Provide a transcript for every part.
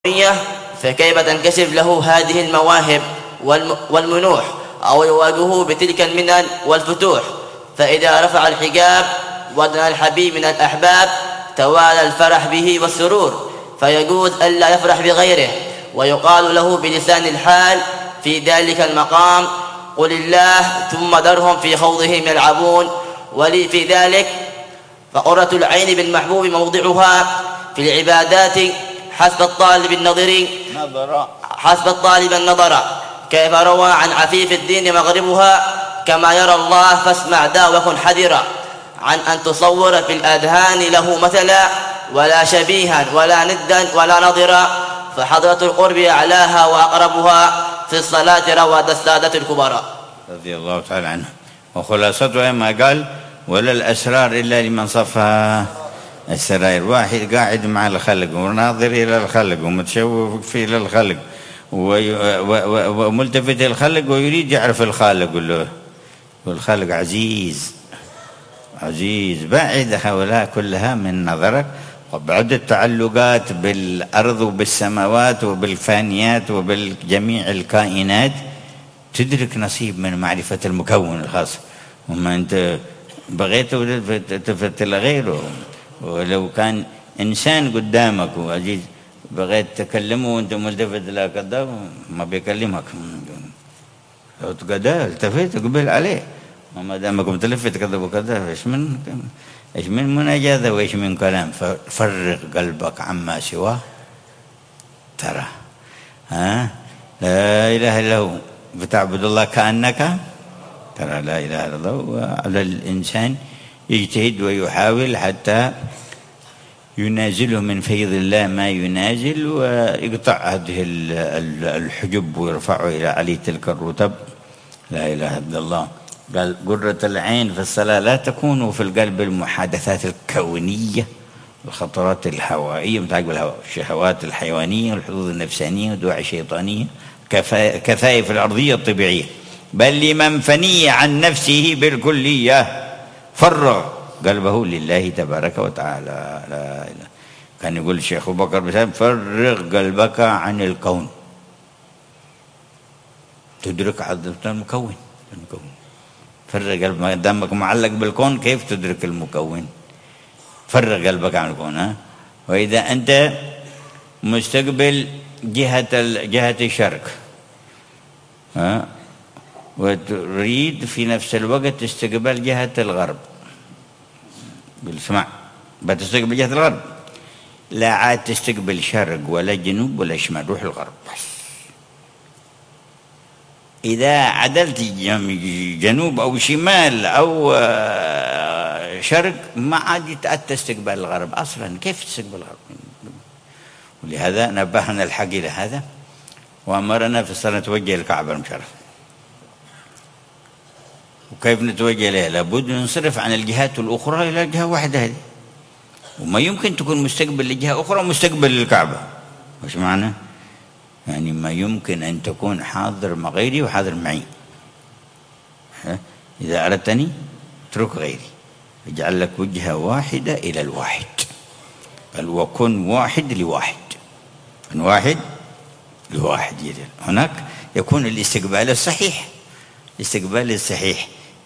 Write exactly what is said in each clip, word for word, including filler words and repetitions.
فكيف تنكشف له هذه المواهب والمنوح أو يواجهه بتلك المنن والفتوح؟ فإذا رفع الحجاب ودنا الحبيب من الأحباب توالى الفرح به والسرور، فيجوز ألا يفرح بغيره، ويقال له بلسان الحال في ذلك المقام: قل الله ثم ذرهم في خوضهم يلعبون. ولي في ذلك فقرة العين بالمحبوب موضعها في العبادات حسب الطالب النظر حسب الطالب النظر كيف روى عن عفيف الدين مغربها كما يرى الله فاسمع دا وكن حذرا عن أن تصور في الأذهان له مثلا ولا شبيها ولا ندا ولا نظرا، فحضرة القرب أعلاها وأقربها في الصلاة روى السادة الكبراء رضي الله تعالى عنه. وخلاصتها ما قال: ولا الأسرار إلا لمن صفها السرائر. واحد قاعد مع الخلق وناظر إلى الخلق ومتشوف في إلى الخلق وملتفت الخلق ويريد يعرف الخالق، له والخالق عزيز عزيز. بعد هؤلاء كلها من نظرك، وبعد التعلقات بالأرض وبالسماوات وبالفانيات وبالجميع الكائنات تدرك نصيب من معرفة المكون الخاص. وما أنت بغيت تلتفت لغيره، ولو كان إنسان قدامك وعزيز بغيت تكلمه وأنت ملتفت لا كذا ما بيكلمك، لو تقدر التفت قبل عليه، وما دامك متلفت كذا وكذا ايش من ايش من مناجاة وايش من كلام. فرغ قلبك عما سواه ترى ها لا اله الا هو، بتعبد الله كأنك ترى لا اله الا الله. وعلى الانسان يجتهد ويحاول حتى ينازله من فيض الله ما ينازل، ويقطع هذه الحجب ويرفعه إلى علي تلك الرتب. لا إله إلا الله. قال: قرة العين في الصلاة لا تكون في القلب المحادثات الكونية والخطرات الهوائية متعلقة بالهواء، الشهوات الحيوانية والحظوظ النفسانية والدواعي الشيطانية كثائف الأرضية الطبيعية، بل لمن فني عن نفسه بالكلية فرغ قلبه لله تبارك وتعالى. لا إله. كان يقول الشيخ أبو بكر بسام: فرغ قلبك عن الكون تدرك عظمة المكون. المكون فرغ قلبك ما دامك معلق بالكون، كيف تدرك المكون؟ فرغ قلبك عن الكون. ها وإذا أنت مستقبل جهة جهة الشرق ها وتريد في نفس الوقت استقبال جهة الغرب، اسمع، بتستقبل جهة الغرب، لا عاد تستقبل شرق ولا جنوب ولا شمال، روح الغرب بس. إذا عدلت جنوب أو شمال أو شرق ما عاد يتأتى استقبال الغرب أصلا. كيف تستقبل الغرب؟ ولهذا نبهنا الحق إلى هذا وأمرنا في الصلاة نتوجه الكعبة المشرفة. وكيف نتوجه إليها؟ لابد ننصرف عن الجهات الأخرى إلى جهة واحدة هذه، وما يمكن تكون مستقبل لجهة أخرى ومستقبل للكعبة. وش معنى؟ يعني ما يمكن أن تكون حاضر مع غيري وحاضر معي. إذا أردتني اترك غيري، اجعل لك وجهة واحدة إلى الواحد، بل وكن واحد لواحد، من واحد لواحد. هناك يكون الاستقبال الصحيح، الاستقبال الصحيح.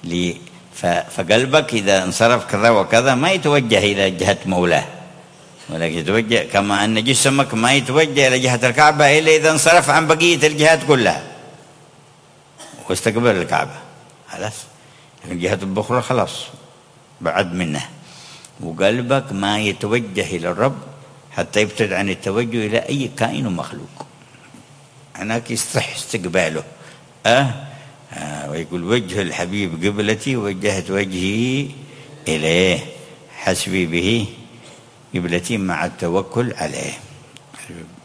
فقلبك إذا انصرف كذا وكذا ما يتوجه إلى جهة مولاه، ولكن يتوجه كما أن جسمك ما يتوجه إلى جهة الكعبة إلا إذا انصرف عن بقية الجهات كلها واستقبل الكعبة، خلاص الجهات الأخرى خلاص بعد منها. وقلبك ما يتوجه إلى الرب حتى يبتعد عن التوجه إلى أي كائن مخلوق، هناك يصح استقباله. أه آه ويقول: وجه الحبيب قبلتي وجهت وجهي إليه، حسبي به قبلتي مع التوكل عليه.